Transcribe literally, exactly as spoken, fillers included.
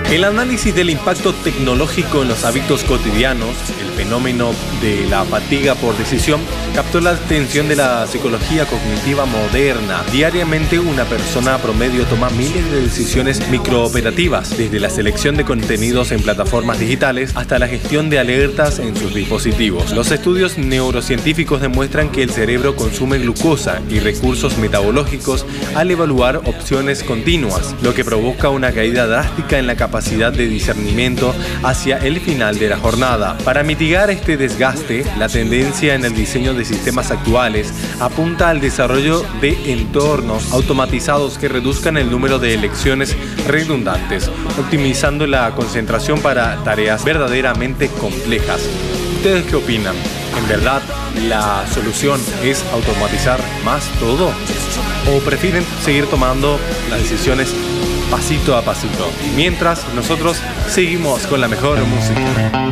El análisis del impacto tecnológico en los hábitos cotidianos, el fenómeno de la fatiga por decisión, captó la atención de la psicología cognitiva moderna. Diariamente una persona promedio toma miles de decisiones microoperativas, desde la selección de contenidos en plataformas digitales hasta la gestión de alertas en sus dispositivos. Los estudios neurocientíficos demuestran que el cerebro consume glucosa y recursos metabológicos al evaluar opciones continuas, lo que provoca una caída drástica en la capacidad de discernimiento hacia el final de la jornada. Para mitigar este desgaste, la tendencia en el diseño de sistemas actuales apunta al desarrollo de entornos automatizados que reduzcan el número de elecciones redundantes, optimizando la concentración para tareas verdaderamente complejas. ¿Ustedes qué opinan? ¿En verdad la solución es automatizar más todo? ¿O prefieren seguir tomando las decisiones pasito a pasito, mientras nosotros seguimos con la mejor música?